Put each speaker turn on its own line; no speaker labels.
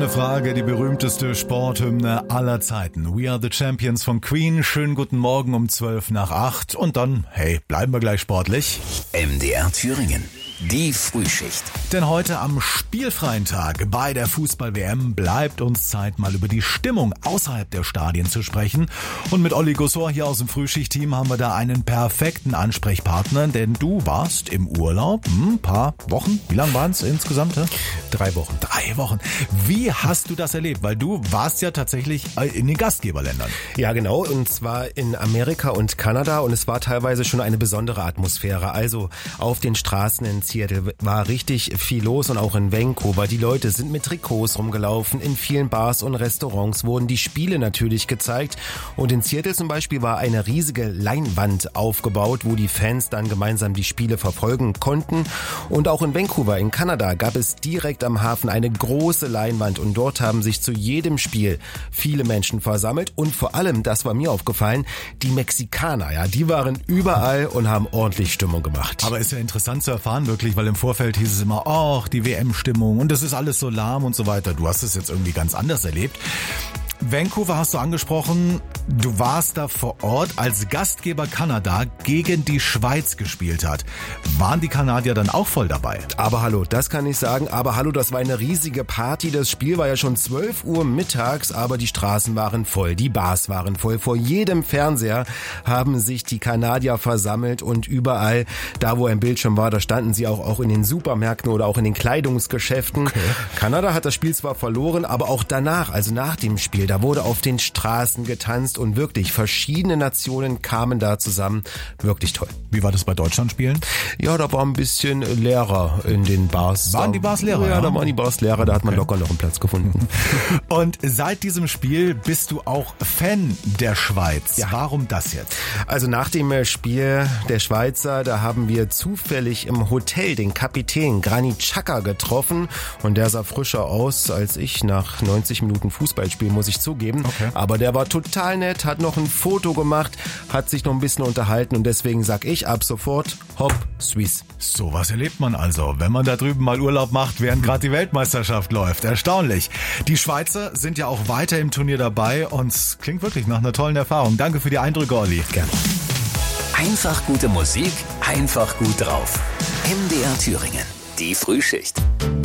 Ohne Frage die berühmteste Sporthymne aller Zeiten. We Are the Champions von Queen. Schönen guten Morgen um 7:55. Und dann, hey, bleiben wir gleich sportlich.
MDR Thüringen. Die Frühschicht.
Denn heute am spielfreien Tag bei der Fußball-WM bleibt uns Zeit, mal über die Stimmung außerhalb der Stadien zu sprechen. Und mit Olli Gossor hier aus dem Frühschicht-Team haben wir da einen perfekten Ansprechpartner, denn du warst im Urlaub, paar Wochen. Wie lang waren es insgesamt?
3 Wochen.
3 Wochen. Wie hast du das erlebt? Weil du warst ja tatsächlich in den Gastgeberländern.
Ja, genau. Und zwar in Amerika und Kanada. Und es war teilweise schon eine besondere Atmosphäre. Also auf den Straßen in Seattle war richtig viel los und auch in Vancouver. Die Leute sind mit Trikots rumgelaufen. In vielen Bars und Restaurants wurden die Spiele natürlich gezeigt. Und in Seattle zum Beispiel war eine riesige Leinwand aufgebaut, wo die Fans dann gemeinsam die Spiele verfolgen konnten. Und auch in Vancouver in Kanada gab es direkt am Hafen eine große Leinwand. Und dort haben sich zu jedem Spiel viele Menschen versammelt. Und vor allem, das war mir aufgefallen, die Mexikaner, ja, die waren überall und haben ordentlich Stimmung gemacht.
Aber ist ja interessant zu erfahren, wirklich, weil im Vorfeld hieß es immer, die WM-Stimmung und das ist alles so lahm und so weiter. Du hast es jetzt irgendwie ganz anders erlebt. Vancouver hast du angesprochen, du warst da vor Ort, als Gastgeber Kanada gegen die Schweiz gespielt hat. Waren die Kanadier dann auch voll dabei?
Aber hallo, das kann ich sagen. Aber hallo, das war eine riesige Party. Das Spiel war ja schon 12 Uhr mittags, aber die Straßen waren voll, die Bars waren voll. Vor jedem Fernseher haben sich die Kanadier versammelt und überall, da wo ein Bildschirm war, da standen sie auch in den Supermärkten oder auch in den Kleidungsgeschäften. Okay. Kanada hat das Spiel zwar verloren, aber auch danach, also nach dem Spiel, da wurde auf den Straßen getanzt und wirklich verschiedene Nationen kamen da zusammen. Wirklich toll.
Wie war das bei Deutschland-Spielen?
Ja, da war ein bisschen leerer in den Bars.
Waren die Bars leerer?
Ja, da waren die Bars leerer, da hat man locker noch einen Platz gefunden.
Und seit diesem Spiel bist du auch Fan der Schweiz. Ja. Warum das jetzt?
Also nach dem Spiel der Schweizer, da haben wir zufällig im Hotel den Kapitän Granit Xhaka getroffen und der sah frischer aus als ich nach 90 Minuten Fußballspiel, muss ich zugeben. Okay. Aber der war total nett, hat noch ein Foto gemacht, hat sich noch ein bisschen unterhalten und deswegen sag ich ab sofort, hopp, Suisse.
Sowas erlebt man also, wenn man da drüben mal Urlaub macht, während gerade die Weltmeisterschaft läuft. Erstaunlich. Die Schweizer sind ja auch weiter im Turnier dabei und es klingt wirklich nach einer tollen Erfahrung. Danke für die Eindrücke, Olli.
Gerne.
Einfach gute Musik, einfach gut drauf. MDR Thüringen. Die Frühschicht.